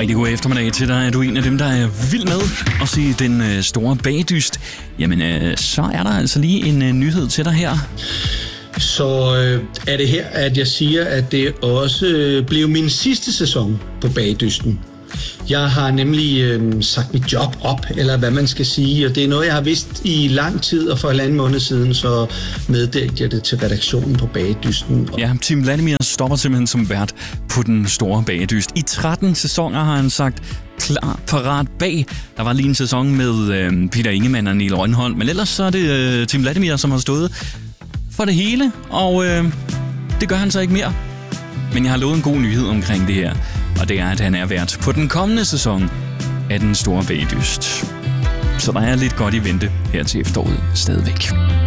rigtig god eftermiddag til dig. Er du en af dem, der er vild med at se den store bagdyst? Jamen, så er der altså lige en nyhed til dig her. Så er det her, at jeg siger, at det også blev min sidste sæson på bagdysten. Jeg har nemlig sagt mit job op, eller hvad man skal sige, og det er noget, jeg har vidst i lang tid, og for 1,5 måned siden, så meddelte jeg det til redaktionen på Bagedysten. Ja, Tim Vladimir stopper simpelthen som vært på den store Bagedyst. I 13 sæsoner har han sagt klar, parat, bag. Der var lige en sæson med Peter Ingemann og Niel Rønholm, men ellers så er det Tim Vladimir, som har stået for det hele, og det gør han så ikke mere. Men jeg har lovet en god nyhed omkring det her, og det er, at han er vært på den kommende sæson af den store Bagdyst. Så der er lidt godt i vente her til efteråret stadigvæk.